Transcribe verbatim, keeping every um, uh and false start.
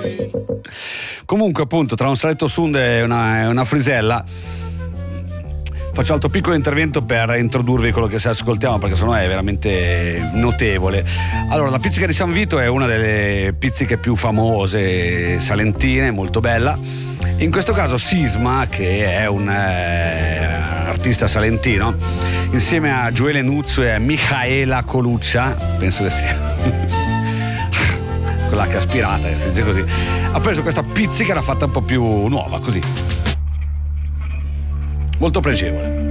Comunque, appunto, tra un saletto sunde e una, una frisella, faccio altro piccolo intervento per introdurvi quello che se ascoltiamo, perché sennò è veramente notevole. Allora, la pizzica di San Vito è una delle pizziche più famose salentine, molto bella. In questo caso Sisma, che è un eh, artista salentino, insieme a Gioele Nuzzo e a Michaela Coluccia, penso che sia quella che aspirata, si dice così, ha preso questa pizzica e l'ha fatta un po' più nuova, così, molto pregevole.